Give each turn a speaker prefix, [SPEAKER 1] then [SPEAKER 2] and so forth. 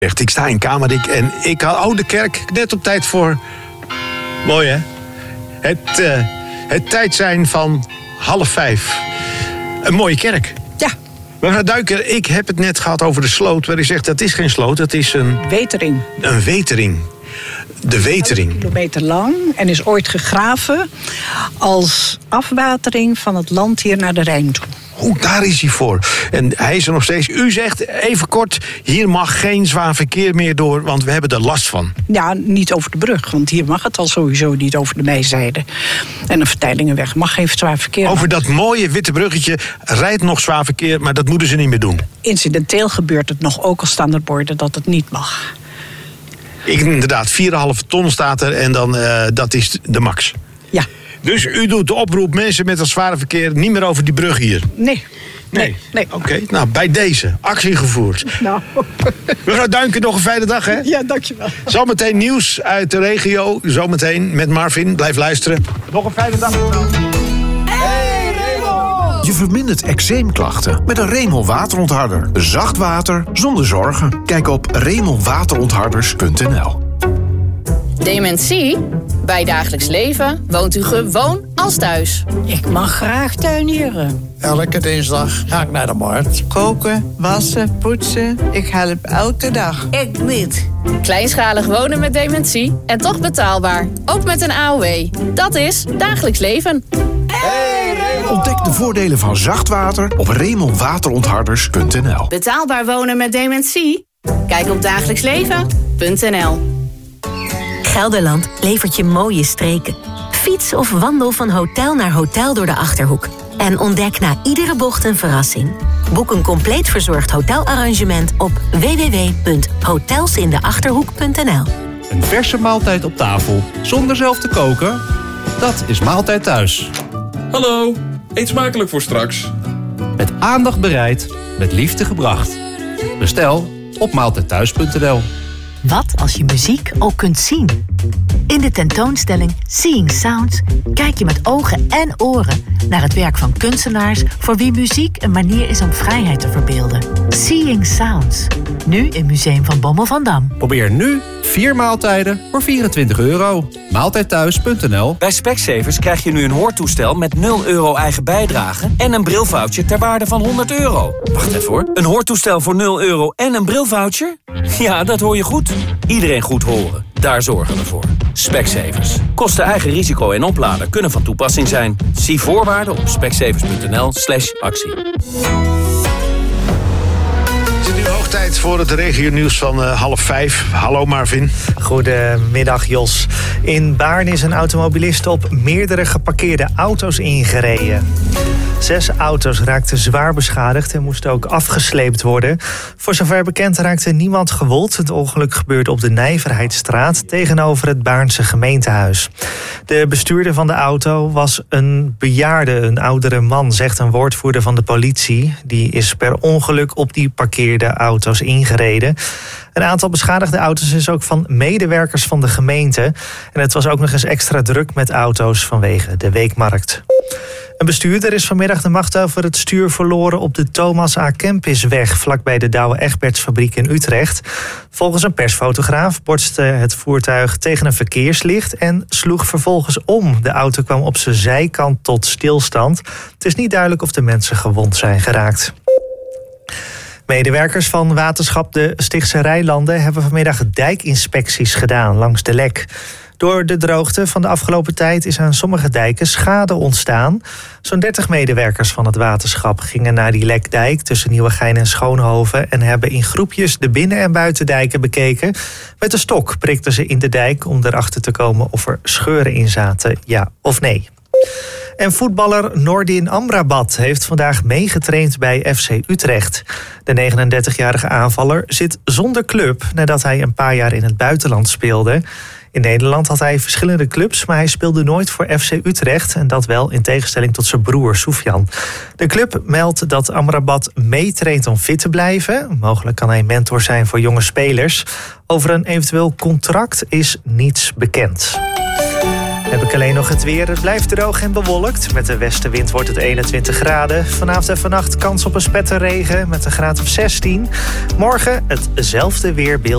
[SPEAKER 1] Ik sta in Kamerik en ik haal Oude Kerk net op tijd voor... Mooi, hè? Het tijd zijn van 4:30. Een mooie kerk.
[SPEAKER 2] Ja.
[SPEAKER 1] Mevrouw Duiker, ik heb het net gehad over de sloot. Waar u zegt, dat is geen sloot, dat is een...
[SPEAKER 2] Wetering.
[SPEAKER 1] Een wetering. De wetering.
[SPEAKER 2] 11 kilometer lang en is ooit gegraven als afwatering van het land hier naar de Rijn toe.
[SPEAKER 1] Daar is hij voor. En hij is er nog steeds. U zegt, even kort, hier mag geen zwaar verkeer meer door, want we hebben er last van.
[SPEAKER 2] Ja, niet over de brug, want hier mag het al sowieso niet over de Meizijde. En de Verteilingenweg mag geen zwaar verkeer.
[SPEAKER 1] Over dat mooie witte bruggetje rijdt nog zwaar verkeer, maar dat moeten ze niet meer doen.
[SPEAKER 2] Incidenteel gebeurt het nog, ook al staan er borden dat het niet mag.
[SPEAKER 1] Inderdaad, 4,5 ton staat er en dan dat is de max.
[SPEAKER 2] Ja.
[SPEAKER 1] Dus u doet de oproep, mensen met dat zware verkeer, niet meer over die brug hier.
[SPEAKER 2] Nee.
[SPEAKER 1] Oké, nou bij deze, actie gevoerd.
[SPEAKER 2] Nou.
[SPEAKER 1] Mevrouw Duinker, nog een fijne dag, hè?
[SPEAKER 2] Ja, dankjewel.
[SPEAKER 1] Zometeen nieuws uit de regio, zometeen met Marvin. Blijf luisteren. Nog een fijne dag, mevrouw.
[SPEAKER 3] Je vermindert eczeemklachten met een Remel waterontharder. Zacht water zonder zorgen. Kijk op remelwaterontharders.nl.
[SPEAKER 4] Dementie? Bij dagelijks leven woont u gewoon als thuis.
[SPEAKER 2] Ik mag graag tuinieren.
[SPEAKER 5] Elke dinsdag ga ik naar de markt.
[SPEAKER 6] Koken, wassen, poetsen. Ik help elke dag.
[SPEAKER 4] Ik niet. Kleinschalig wonen met dementie en toch betaalbaar. Ook met een AOW. Dat is dagelijks leven.
[SPEAKER 3] Ontdek de voordelen van zacht water op remelwaterontharders.nl.
[SPEAKER 4] Betaalbaar wonen met dementie? Kijk op dagelijksleven.nl.
[SPEAKER 7] Gelderland levert je mooie streken. Fiets of wandel van hotel naar hotel door de Achterhoek. En ontdek na iedere bocht een verrassing. Boek een compleet verzorgd hotelarrangement op www.hotelsindeachterhoek.nl.
[SPEAKER 8] Een verse maaltijd op tafel, zonder zelf te koken? Dat is Maaltijd Thuis.
[SPEAKER 9] Hallo, eet smakelijk voor straks.
[SPEAKER 8] Met aandacht bereid, met liefde gebracht. Bestel op maaltijdthuis.nl.
[SPEAKER 7] Wat als je muziek ook kunt zien? In de tentoonstelling Seeing Sounds kijk je met ogen en oren naar het werk van kunstenaars voor wie muziek een manier is om vrijheid te verbeelden. Seeing Sounds. Nu in Museum van Bommel van Dam.
[SPEAKER 8] Probeer nu 4 maaltijden voor €24. Maaltijdthuis.nl.
[SPEAKER 10] Bij Specsavers krijg je nu een hoortoestel met €0 eigen bijdrage en een brilvoucher ter waarde van €100. Wacht even hoor. Een hoortoestel voor €0 en een brilvoucher? Ja, dat hoor je goed. Iedereen goed horen. Daar zorgen we voor. Specsavers. Kosten eigen risico en oplader kunnen van toepassing zijn. Zie voorwaarden op specsavers.nl/actie.
[SPEAKER 1] Het is nu hoog tijd voor het regionieuws van 4:30. Hallo Marvin.
[SPEAKER 11] Goedemiddag Jos. In Baarn is een automobilist op meerdere geparkeerde auto's ingereden. 6 auto's raakten zwaar beschadigd en moesten ook afgesleept worden. Voor zover bekend raakte niemand gewond. Het ongeluk gebeurde op de Nijverheidsstraat tegenover het Baarnse gemeentehuis. De bestuurder van de auto was een bejaarde, een oudere man, zegt een woordvoerder van de politie. Die is per ongeluk op die parkeerde auto's ingereden. Een aantal beschadigde auto's is ook van medewerkers van de gemeente. En het was ook nog eens extra druk met auto's vanwege de weekmarkt. Een bestuurder is vanmiddag de macht over het stuur verloren op de Thomas A. Kempisweg, vlakbij de Douwe Egbertsfabriek in Utrecht. Volgens een persfotograaf botste het voertuig tegen een verkeerslicht en sloeg vervolgens om. De auto kwam op zijn zijkant tot stilstand. Het is niet duidelijk of de mensen gewond zijn geraakt. Medewerkers van waterschap de Stichtse Rijnlanden hebben vanmiddag dijkinspecties gedaan langs de Lek. Door de droogte van de afgelopen tijd is aan sommige dijken schade ontstaan. Zo'n 30 medewerkers van het waterschap gingen naar die lekdijk tussen Nieuwegein en Schoonhoven en hebben in groepjes de binnen- en buitendijken bekeken. Met een stok prikten ze in de dijk om erachter te komen of er scheuren in zaten, ja of nee. En voetballer Nordin Amrabat heeft vandaag meegetraind bij FC Utrecht. De 39-jarige aanvaller zit zonder club nadat hij een paar jaar in het buitenland speelde. In Nederland had hij verschillende clubs, maar hij speelde nooit voor FC Utrecht. En dat wel in tegenstelling tot zijn broer Sofian. De club meldt dat Amrabat meetraint om fit te blijven. Mogelijk kan hij mentor zijn voor jonge spelers. Over een eventueel contract is niets bekend. Heb ik alleen nog het weer. Het blijft droog en bewolkt. Met de westenwind wordt het 21 graden. Vanavond en vannacht kans op een spetterregen met een graad of 16. Morgen hetzelfde weerbeeld.